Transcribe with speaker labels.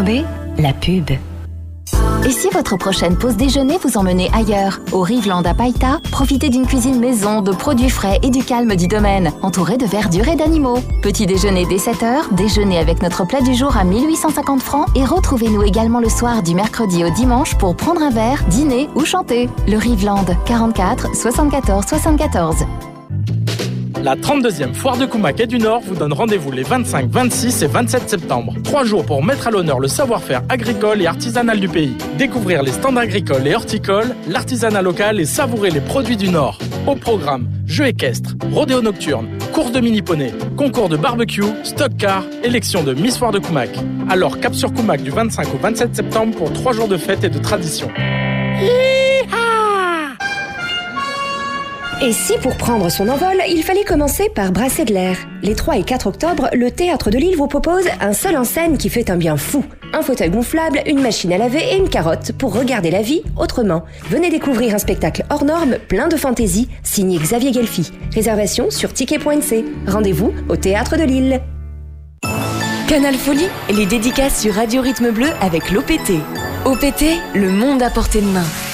Speaker 1: tomber, la pub. Et si votre prochaine pause déjeuner vous emmenait ailleurs? Au Riveland à Païta, profitez d'une cuisine maison, de produits frais et du calme du domaine, entouré de verdure et d'animaux. Petit déjeuner dès 7h, déjeuner avec notre plat du jour à 1850 francs et retrouvez-nous également le soir du mercredi au dimanche pour prendre un verre, dîner ou chanter. Le Riveland, 44 74 74.
Speaker 2: La 32e Foire de Koumak et du Nord vous donne rendez-vous les 25, 26 et 27 septembre. 3 jours pour mettre à l'honneur le savoir-faire agricole et artisanal du pays. Découvrir les stands agricoles et horticoles, l'artisanat local et savourer les produits du Nord. Au programme, jeux équestres, rodéo nocturne, course de mini-poney, concours de barbecue, stock car, élection de Miss Foire de Koumak. Alors cap sur Koumak du 25 au 27 septembre pour 3 jours de fête et de tradition.
Speaker 3: Et si pour prendre son envol, il fallait commencer par brasser de l'air? Les 3 et 4 octobre, le Théâtre de Lille vous propose un seul en scène qui fait un bien fou. Un fauteuil gonflable, une machine à laver et une carotte pour regarder la vie autrement. Venez découvrir un spectacle hors norme, plein de fantaisie, signé Xavier Gelfi. Réservation sur ticket.nc. Rendez-vous au Théâtre de Lille.
Speaker 4: Canal Folie, les dédicaces sur Radio Rythme Bleu avec l'OPT. OPT, le monde à portée de main.